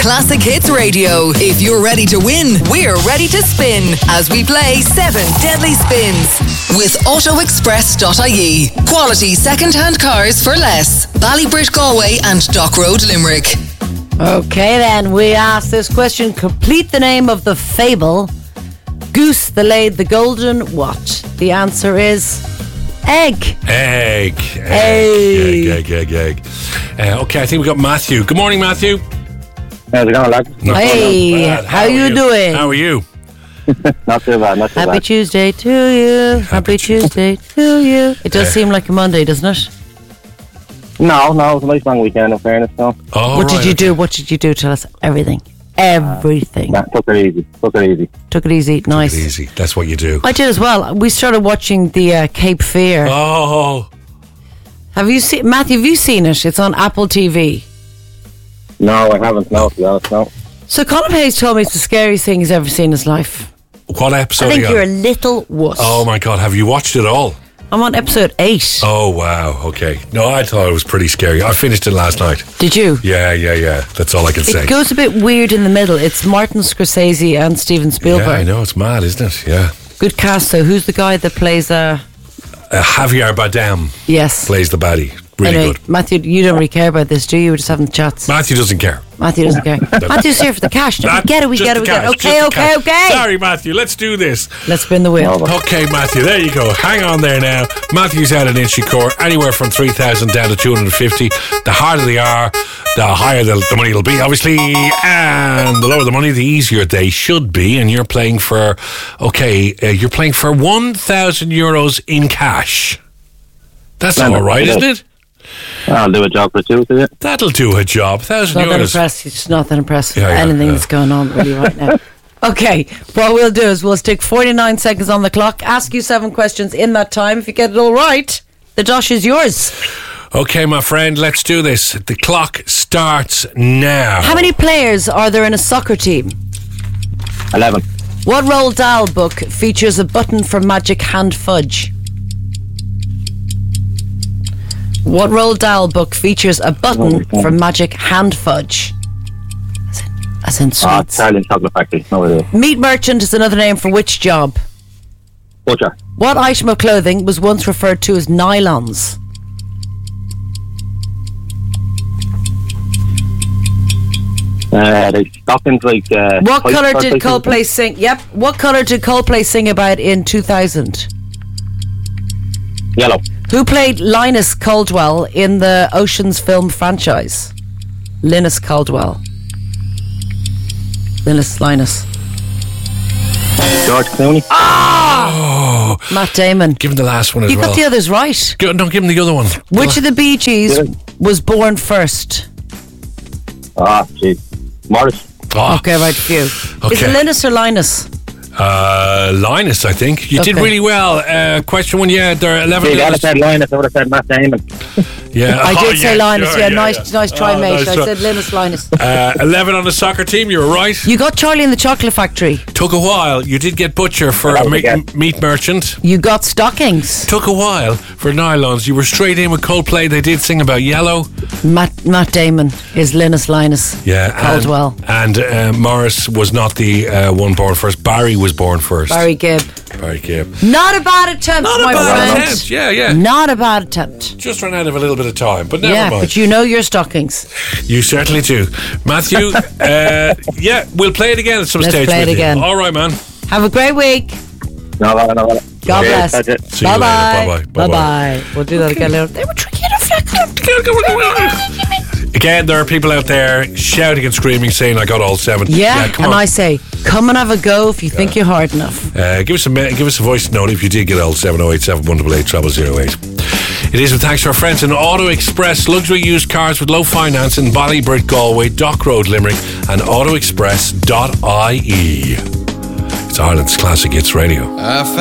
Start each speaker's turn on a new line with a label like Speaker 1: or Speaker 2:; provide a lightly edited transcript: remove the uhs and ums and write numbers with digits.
Speaker 1: Classic Hits Radio. If you're ready to win, we're ready to spin as we play 7 Deadly Spins with AutoExpress.ie. Quality second-hand cars for less. Ballybrit Galway and Dock Road Limerick.
Speaker 2: Okay then, we ask this question. Complete the name of the fable Goose that laid the golden what? The answer is egg.
Speaker 3: Egg. Okay, I think we got Matthew. Good morning, Matthew.
Speaker 4: How's it going, lad?
Speaker 2: Hey, how you doing?
Speaker 3: How are you?
Speaker 4: Not too bad,
Speaker 2: Happy Tuesday to you. Happy Tuesday to you. It does seem like a Monday, doesn't it?
Speaker 4: No, it was a nice long weekend, in fairness, so.
Speaker 3: Oh,
Speaker 2: What did you do? What did you do? Tell us everything. Everything.
Speaker 4: Took it easy.
Speaker 2: Took it easy. Nice.
Speaker 3: Easy. That's what you do.
Speaker 2: I did as well. We started watching the Cape Fear.
Speaker 3: Oh.
Speaker 2: Have you seen, Matthew, have you seen it? It's on Apple TV.
Speaker 4: No, I haven't, no, to be honest, no.
Speaker 2: So Colin Hayes told me it's the scariest thing he's ever seen in his life.
Speaker 3: What episode
Speaker 2: I think
Speaker 3: are you
Speaker 2: you're a
Speaker 3: on?
Speaker 2: little wuss.
Speaker 3: Oh my God, have you watched it all?
Speaker 2: I'm on episode 8.
Speaker 3: Oh wow, okay. No, I thought it was pretty scary. I finished it last night.
Speaker 2: Did you?
Speaker 3: Yeah. That's all I can say.
Speaker 2: It goes a bit weird in the middle. It's Martin Scorsese and Steven Spielberg.
Speaker 3: Yeah, I know, it's mad, isn't it? Yeah.
Speaker 2: Good cast though. Who's the guy that plays
Speaker 3: Javier Bardem
Speaker 2: Yes.
Speaker 3: plays the baddie. Really
Speaker 2: Anyway,
Speaker 3: good.
Speaker 2: Matthew, you don't really care about this, do you? We're just having chats.
Speaker 3: Matthew doesn't care.
Speaker 2: Matthew doesn't care. Matthew's here for the cash. We get it. Okay.
Speaker 3: Sorry, Matthew, let's do this.
Speaker 2: Let's spin the wheel.
Speaker 3: Okay, Matthew, there you go. Hang on there now. Matthew's out in Inchicore, anywhere from 3,000 down to 250. The harder they are, the higher the money will be, obviously. And the lower the money, the easier they should be. And you're playing for, you're playing for 1,000 euros in cash. That's all right, isn't it?
Speaker 4: I'll do a job for two, is it?
Speaker 3: That'll do a job. 1,000
Speaker 2: Not that
Speaker 3: euros.
Speaker 2: impressed. It's not that impressed with
Speaker 3: Yeah,
Speaker 2: anything
Speaker 3: yeah.
Speaker 2: that's going on really right now. Okay, what we'll do is we'll stick 49 seconds on the clock, ask you 7 questions in that time. If you get it all right, the dosh is yours.
Speaker 3: Okay, my friend, let's do this. The clock starts now.
Speaker 2: How many players are there in a soccer team?
Speaker 4: 11.
Speaker 2: What Roald Dahl book features a button for magic hand fudge? What Roald Dahl book features a button for magic hand fudge? As in sweets.
Speaker 4: Charlie and Chocolate Factory. No idea.
Speaker 2: Meat merchant is another name for which job?
Speaker 4: Butcher.
Speaker 2: What item of clothing was once referred to as nylons?
Speaker 4: They stockings like...
Speaker 2: What
Speaker 4: white
Speaker 2: colour
Speaker 4: shirt
Speaker 2: did
Speaker 4: type of
Speaker 2: Coldplay sing? Yep. What colour did Coldplay sing about in 2000?
Speaker 4: thing. Yellow.
Speaker 2: Who played Linus Caldwell in the Ocean's film franchise? Linus Caldwell. Linus.
Speaker 4: George Clooney.
Speaker 3: Oh,
Speaker 2: Matt Damon.
Speaker 3: give him the last one as
Speaker 2: You
Speaker 3: well.
Speaker 2: got the others right.
Speaker 3: No, give him the other one.
Speaker 2: Which of the Bee Gees was born first?
Speaker 4: Jeez. Morris.
Speaker 3: Oh,
Speaker 2: Okay, right, few. Is
Speaker 3: Okay.
Speaker 2: it Linus or Linus?
Speaker 3: Linus, I think. You did
Speaker 2: Okay.
Speaker 3: really well. Question one, yeah, there are 11
Speaker 4: If I'd have
Speaker 3: others.
Speaker 4: said Linus, I would have said Matt Damon.
Speaker 3: Yeah.
Speaker 2: I
Speaker 3: Oh,
Speaker 2: did say
Speaker 3: yeah,
Speaker 2: Linus.
Speaker 3: sure,
Speaker 2: Yeah, nice try, mate.
Speaker 3: nice
Speaker 2: I
Speaker 3: try.
Speaker 2: said Linus.
Speaker 3: 11 on the soccer team, you were right.
Speaker 2: You got Charlie in the Chocolate Factory.
Speaker 3: Took a while. You did get Butcher for
Speaker 4: That was again.
Speaker 3: meat merchant.
Speaker 2: You got stockings.
Speaker 3: Took a while for nylons. You were straight in with Coldplay. They did sing about yellow.
Speaker 2: Matt Damon is Linus.
Speaker 3: Yeah.
Speaker 2: Caldwell.
Speaker 3: And Morris was not the one born first. Barry was born first.
Speaker 2: Barry Gibb.
Speaker 3: Barry Gibb.
Speaker 2: Not a bad attempt,
Speaker 3: Not a
Speaker 2: my
Speaker 3: bad
Speaker 2: friend.
Speaker 3: attempt. Yeah.
Speaker 2: Not a bad attempt.
Speaker 3: Just ran out of a little bit of time, but never
Speaker 2: Yeah,
Speaker 3: mind.
Speaker 2: but you know your stockings.
Speaker 3: You certainly do. Matthew, we'll play it again at some
Speaker 2: Let's
Speaker 3: stage.
Speaker 2: play it
Speaker 3: with you.
Speaker 2: again.
Speaker 3: All right, man.
Speaker 2: Have a great week.
Speaker 4: No.
Speaker 2: God bless.
Speaker 4: That's it.
Speaker 3: See you later. Bye-bye.
Speaker 2: Bye-bye. We'll do that again later. They were tricky enough.
Speaker 3: Again, there are people out there shouting and screaming, saying, I got all 7.
Speaker 2: Yeah,
Speaker 3: come
Speaker 2: and
Speaker 3: on.
Speaker 2: I say, come and have a go if you think you're hard enough.
Speaker 3: Give us a voice note if you did get all 708-7188-0008. It is with thanks to our friends in Auto Express, luxury used cars with low finance in Ballybrit, Galway, Dock Road, Limerick, and autoexpress.ie. It's Ireland's Classic Hits Radio.